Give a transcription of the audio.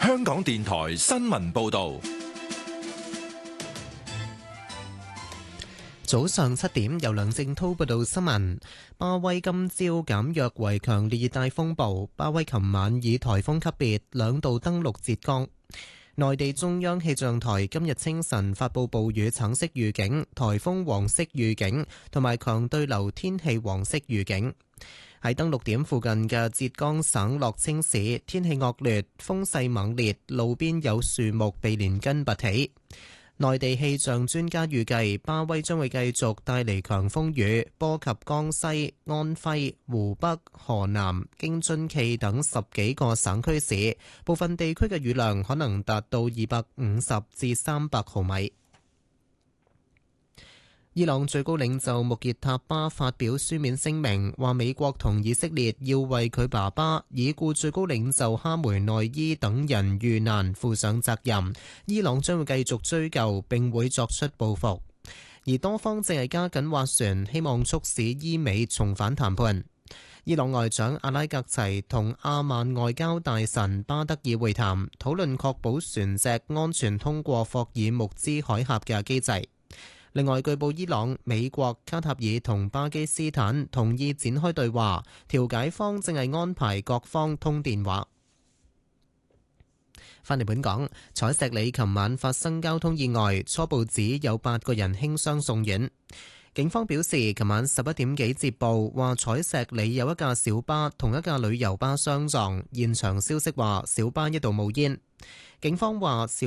香港電台新聞報道。 早上7點，由梁正濤報道新聞。巴威今朝減弱為強烈熱帶風暴，巴威琴晚以颱風級別2度登陸浙江。內地中央氣象台今日清晨發布暴雨橙色預警、颱風黃色預警同埋強對流天氣黃色預警。喺登陸點附近嘅浙江省樂清市，天氣惡劣，風勢猛烈，路邊有樹木被連根拔起。內地氣象專家預計，巴威將會繼續帶嚟強風雨，波及江西、安徽、湖北、河南、京津冀等10幾個省區市，部分地區嘅雨量可能達到250至300毫米。伊朗最高領袖穆傑塔巴發表書面聲明，話美國同以色列要為佢爸爸已故最高領袖哈梅內伊等人遇難負上責任。伊朗將會繼續追究並會作出報復，而多方正係加緊斡旋，希望促使伊美重返談判。伊朗外長阿拉格齊同阿曼外交大臣巴德爾會談，討論確保船隻安全通過霍爾木茲海峽嘅機制。另外，據報伊朗、美國、卡塔爾同巴基斯坦同意展開對話，調解方正係安排各方通電話。返嚟本港，彩石里琴晚發生交通意外，初步指有8個人輕傷送院。警方表示，琴晚11點幾接報，話彩石里有一架小巴同一架旅遊巴相撞，現場消息話小巴一度冒煙。警方話